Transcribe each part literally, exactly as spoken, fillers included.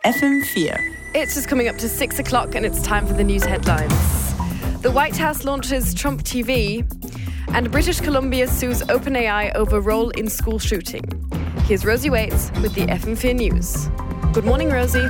F M four. It's just coming up to six o'clock and it's time for the news headlines. The White House launches Trump T V and British Columbia sues OpenAI over role in school shooting. Here's Rosie Waits with the F M four News. Good morning, Rosie.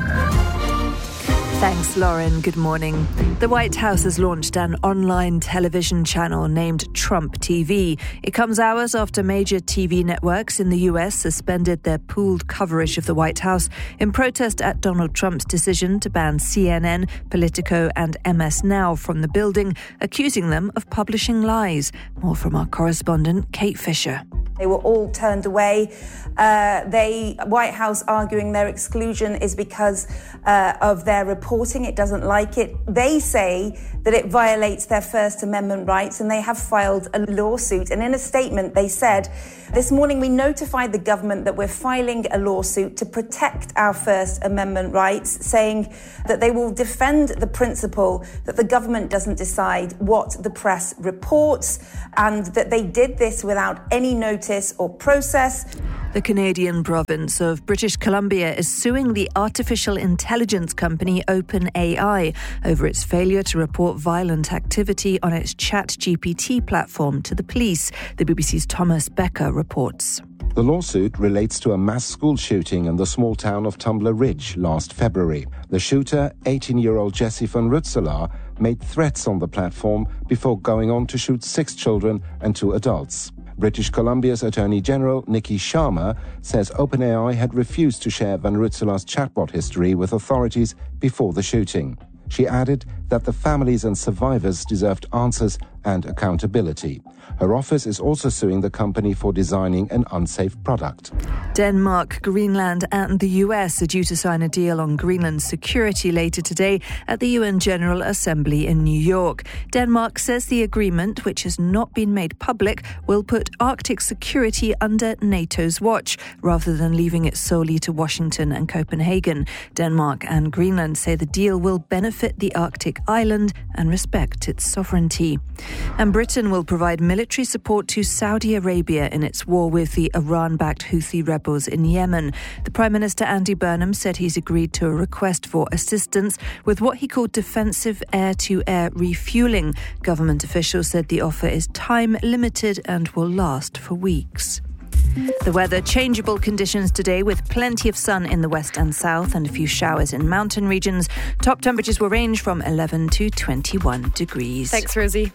Thanks, Lauren. Good morning. The White House has launched an online television channel named Trump T V. It comes hours after major T V networks in the U S suspended their pooled coverage of the White House in protest at Donald Trump's decision to ban C N N, Politico and M S Now from the building, accusing them of publishing lies. More from our correspondent, Kate Fisher. They were all turned away. Uh, they, White House arguing their exclusion is because uh, of their reporting. It doesn't like it. They say that it violates their First Amendment rights, and they have filed a lawsuit. And in a statement, they said, this morning we notified the government that we're filing a lawsuit to protect our First Amendment rights, saying that they will defend the principle that the government doesn't decide what the press reports, and that they did this without any notice or process. The Canadian province of British Columbia is suing the artificial intelligence company OpenAI over its failure to report violent activity on its ChatGPT platform to the police. The B B C's Thomas Becker reports. The lawsuit relates to a mass school shooting in the small town of Tumbler Ridge last February. The shooter, eighteen-year-old Jesse van Rutselaar, made threats on the platform before going on to shoot six children and two adults. British Columbia's Attorney General Nikki Sharma says OpenAI had refused to share van Rutselaar's chatbot history with authorities before the shooting. She added that the families and survivors deserved answers and accountability. Her office is also suing the company for designing an unsafe product. Denmark, Greenland and the U S are due to sign a deal on Greenland's security later today at the U N General Assembly in New York. Denmark says the agreement, which has not been made public, will put Arctic security under NATO's watch, rather than leaving it solely to Washington and Copenhagen. Denmark and Greenland say the deal will benefit the Arctic island and respect its sovereignty. And Britain will provide military support to Saudi Arabia in its war with the Iran-backed Houthi rebels in Yemen. The Prime Minister Andy Burnham said he's agreed to a request for assistance with what he called defensive air-to-air refuelling. Government officials said the offer is time-limited and will last for weeks. The weather, changeable conditions today with plenty of sun in the west and south and a few showers in mountain regions. Top temperatures will range from eleven to twenty-one degrees. Thanks, Rosie.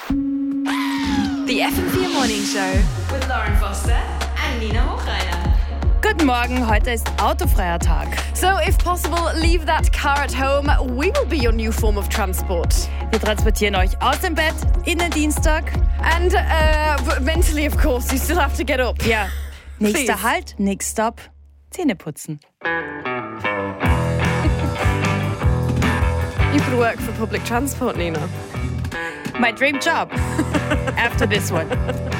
The F M four Morning Show with Lauren Foster and Nina Hochreiner. Guten Morgen, heute ist autofreier Tag. So, if possible, leave that car at home. We will be your new form of transport. Wir transportieren euch aus dem Bett in den Dienstag. And uh, mentally, of course, you still have to get up. Ja. Nächster Please. Halt, next stop, Zähne putzen. You could work for public transport, Nina. My dream job. After this one.